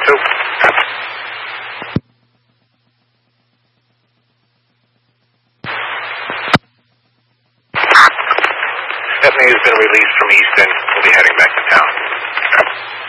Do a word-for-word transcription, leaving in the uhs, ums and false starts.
two. Stephanie has been released from Easton. We'll be heading back to town.